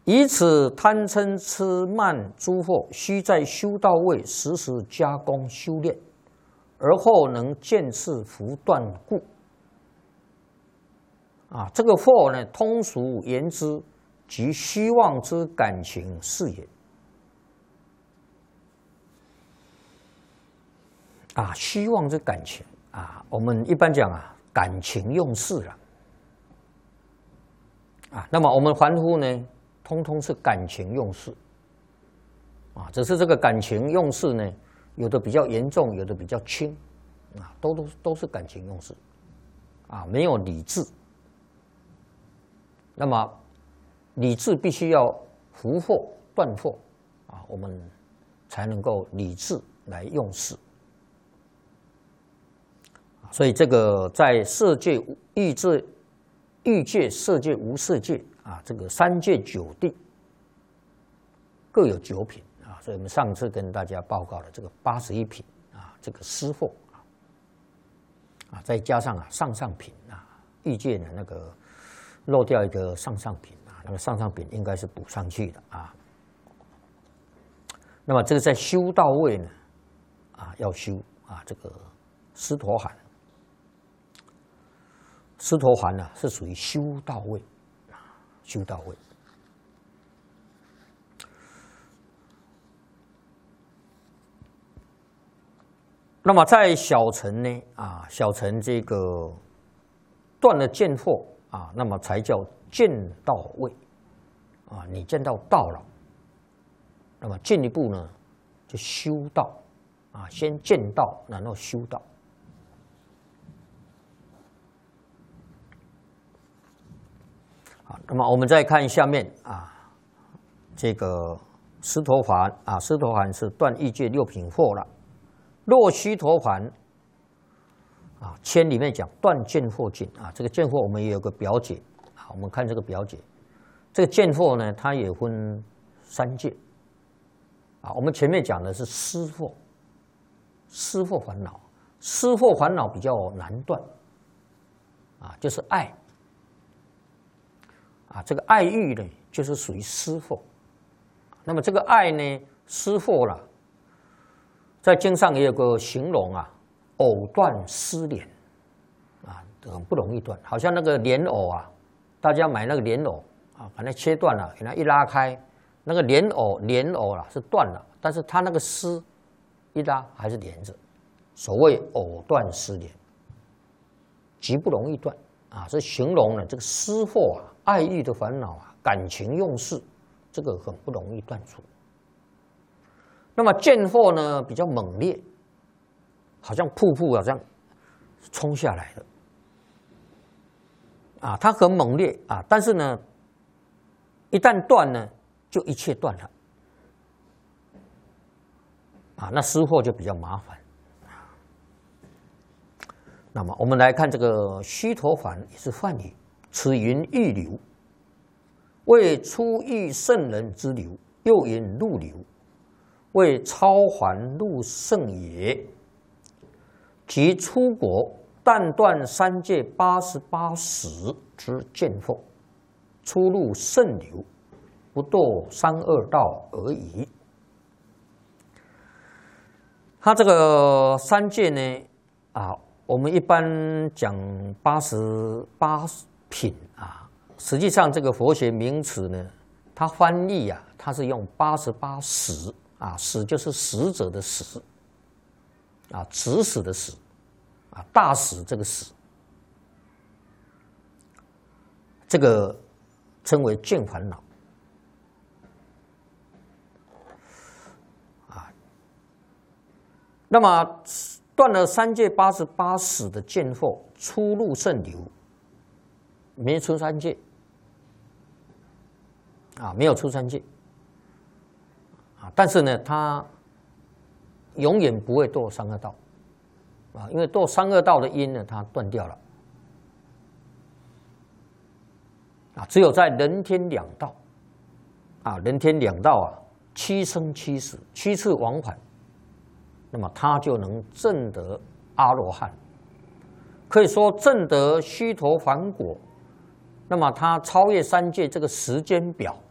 以此贪嗔痴慢诸惑，须在修道位时时加工修炼，而后能见次伏断故。这个惑呢，通俗言之，即虚妄之感情是也。虚妄之感情我们一般讲感情用事了那么我们凡夫呢，通通是感情用事只是这个感情用事呢，有的比较严重，有的比较轻都是感情用事没有理智。那么理智必须要伏惑断惑我们才能够理智来用事。所以这个在色界、欲界、色界、无色界这个三界九地各有9品所以我们上次跟大家报告了这个81品这个湿惑再加上上品欲界的那个漏掉一个上品那个上品应该是补上去的那么这个在修道位呢要修这个尸陀含。尸陀含是属于修道位修道位。那么在小乘呢小乘这个断了见惑那么才叫见道位你见到道了，那么进一步呢就修道先见道，然后修道。那么我们再看下面这个尸陀含尸陀含是断欲界6品惑了。若须陀含签里面讲断见惑尽这个见惑我们也有个表解我们看这个表解。这个见惑呢，它也分3界我们前面讲的是湿惑，湿惑烦恼，湿惑烦恼比较难断就是爱这个爱欲呢，就是属于湿惑。那么这个爱呢，湿惑了，在经上也有个形容藕断丝连很不容易断，好像那个莲藕大家买那个莲藕把它切断了，给它一拉开，那个莲藕是断了，但是它那个丝一拉还是连着，所谓藕断丝连，极不容易断是形容了这个湿惑爱欲的烦恼感情用事，这个很不容易断除。那么见惑呢，比较猛烈，好像瀑布这样冲下来的它很猛烈但是呢，一旦断呢，就一切断了那湿惑就比较麻烦。那么我们来看这个须陀洹也是梵语，此云欲流，为出欲圣人之流，又云入流，为超凡入圣也。即出国但断3界88识之见惑，出入圣流，不堕三恶道而已。他这个3界呢我们一般讲88品实际上这个佛学名词呢，它翻译它是用88识识就是使者的使指使的使大使这个使，这个称为见烦恼那么断了3界88识的见惑，出入圣流，没出3界没有出3界但是呢，他永远不会堕三恶道因为堕三恶道的因呢，他断掉了只有在人天两道人天两道7生7死7次往返，那么他就能证得阿罗汉，可以说证得须陀洹果。那么他超越3界这个时间表